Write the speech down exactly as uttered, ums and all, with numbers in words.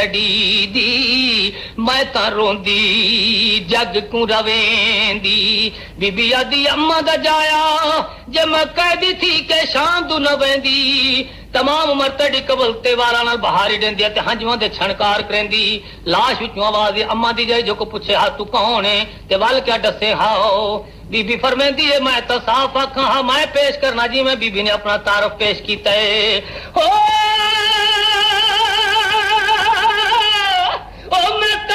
दी दी मैं ता रोंदी जग को रवेंदी बीबी आदि अम्मा दा जाया जे मैं कैदी थी के शाम दू न वेंदी तमाम उम्र तड़ी कबलते वाला नाल बहारी देंदी ते हंजवां दे छणकार करेंदी लाश विचों आवाज अम्मा दी जाई जो को पूछे हा तू कौन है ते वल क्या दसे हाओ बीबी फरमेंदी है मैं तो साफ आखा हाँ मैं पेश करना जी मैं बीबी ने अपना तारफ पेश कीता है हो